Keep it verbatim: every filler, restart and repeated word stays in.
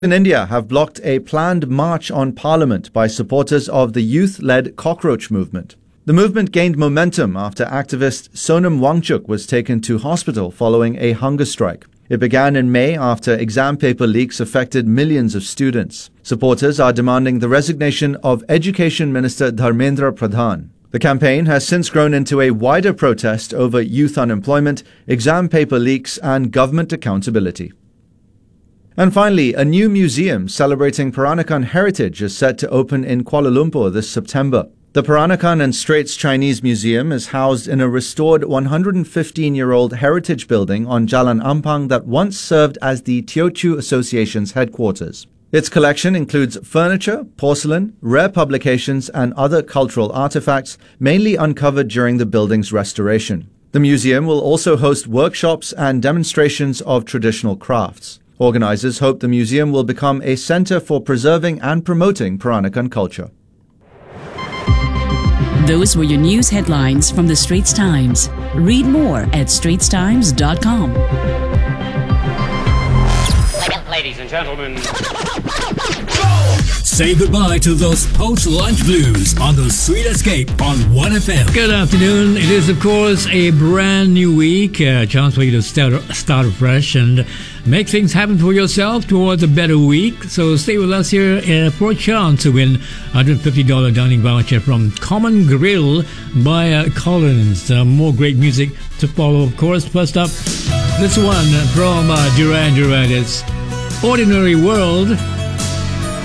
In India have blocked a planned march on Parliament by supporters of the youth-led cockroach movement. The movement gained momentum after activist Sonam Wangchuk was taken to hospital following a hunger strike. It began in May after exam paper leaks affected millions of students. Supporters are demanding the resignation of Education Minister Dharmendra Pradhan. The campaign has since grown into a wider protest over youth unemployment, exam paper leaks, and government accountability. And finally, a new museum celebrating Peranakan heritage is set to open in Kuala Lumpur this September. The Peranakan and Straits Chinese Museum is housed in a restored one hundred fifteen-year-old heritage building on Jalan Ampang that once served as the Teochew Association's headquarters. Its collection includes furniture, porcelain, rare publications, and other cultural artifacts, mainly uncovered during the building's restoration. The museum will also host workshops and demonstrations of traditional crafts. Organizers hope the museum will become a center for preserving and promoting Peranakan culture. Those were your news headlines from the Straits Times. Read more at straits times dot com. Ladies and gentlemen, say goodbye to those post-lunch blues on the Sweet Escape on one F M. Good afternoon. It is, of course, a brand new week. A chance for you to start, start fresh and make things happen for yourself towards a better week. So stay with us here uh, for a chance to win one hundred fifty dollars dining voucher from Common Grill by uh, Collins. Uh, more great music to follow, of course. First up, this one from uh, Duran Duran. It's Ordinary World.